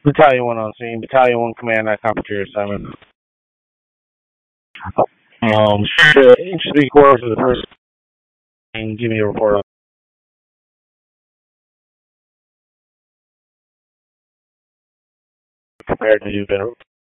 Battalion 1 on scene. Battalion 1 command, I copy your assignment. Inch 3/4 for the first, and give me a report on compared to you've been